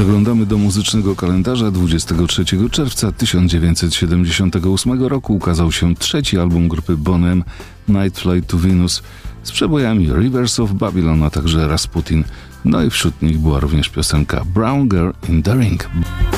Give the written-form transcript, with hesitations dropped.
Zaglądamy do muzycznego kalendarza. 23 czerwca 1978 roku ukazał się trzeci album grupy Boney M, Night Flight to Venus, z przebojami Rivers of Babylon, a także Rasputin. No i wśród nich była również piosenka Brown Girl in the Ring.